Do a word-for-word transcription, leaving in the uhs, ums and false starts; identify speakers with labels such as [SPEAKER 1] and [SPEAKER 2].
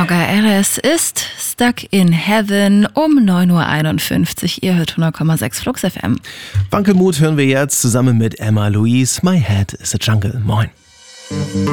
[SPEAKER 1] Dogger Alice ist Stuck in Heaven um neun Uhr einundfünfzig. Ihr hört hundert Komma sechs Flux F M.
[SPEAKER 2] Wankelmut hören wir jetzt zusammen mit Emma Louise. My Head is a Jungle. Moin.